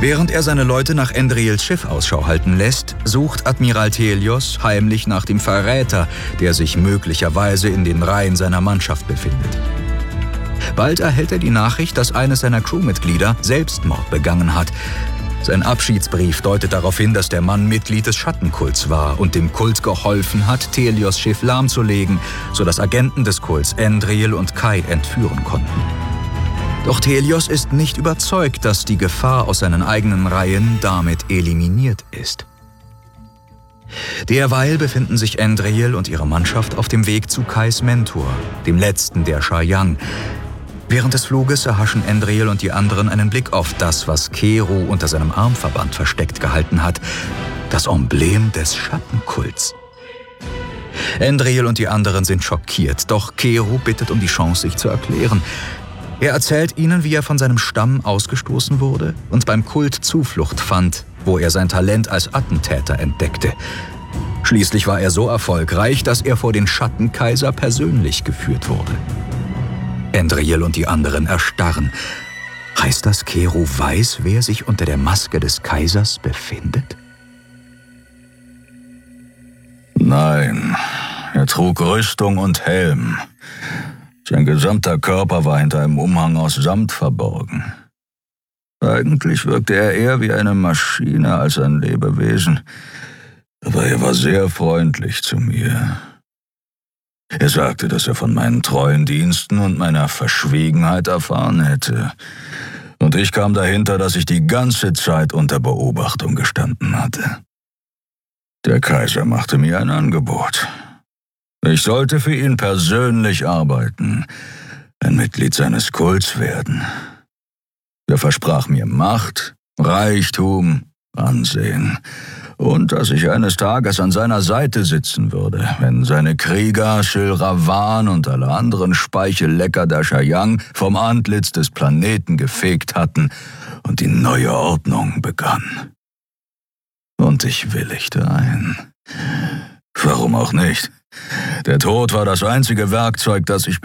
Während er seine Leute nach Endrils Schiff Ausschau halten lässt, sucht Admiral Thelios heimlich nach dem Verräter, der sich möglicherweise in den Reihen seiner Mannschaft befindet. Bald erhält er die Nachricht, dass eines seiner Crewmitglieder Selbstmord begangen hat. Sein Abschiedsbrief deutet darauf hin, dass der Mann Mitglied des Schattenkults war und dem Kult geholfen hat, Thelios Schiff lahmzulegen, sodass Agenten des Kults Endril und Kai entführen konnten. Doch Thelios ist nicht überzeugt, dass die Gefahr aus seinen eigenen Reihen damit eliminiert ist. Derweil befinden sich Endril und ihre Mannschaft auf dem Weg zu Kais Mentor, dem letzten der Shayang. Während des Fluges erhaschen Endril und die anderen einen Blick auf das, was Keru unter seinem Armverband versteckt gehalten hat, das Emblem des Schattenkults. Endril und die anderen sind schockiert, doch Keru bittet um die Chance, sich zu erklären. Er erzählt ihnen, wie er von seinem Stamm ausgestoßen wurde und beim Kult Zuflucht fand, wo er sein Talent als Attentäter entdeckte. Schließlich war er so erfolgreich, dass er vor den Schattenkaiser persönlich geführt wurde. Endril und die anderen erstarren. Heißt das, Keru weiß, wer sich unter der Maske des Kaisers befindet? Nein, er trug Rüstung und Helm. Sein gesamter Körper war hinter einem Umhang aus Samt verborgen. Eigentlich wirkte er eher wie eine Maschine als ein Lebewesen, aber er war sehr freundlich zu mir. Er sagte, dass er von meinen treuen Diensten und meiner Verschwiegenheit erfahren hätte. Und ich kam dahinter, dass ich die ganze Zeit unter Beobachtung gestanden hatte. Der Kaiser machte mir ein Angebot. Ich sollte für ihn persönlich arbeiten, ein Mitglied seines Kults werden. Er versprach mir Macht, Reichtum, Ansehen und dass ich eines Tages an seiner Seite sitzen würde, wenn seine Krieger Shilravan und alle anderen Speichellecker der Shayang vom Antlitz des Planeten gefegt hatten und die neue Ordnung begann. Und ich willigte ein. Warum auch nicht? Der Tod war das einzige Werkzeug, das ich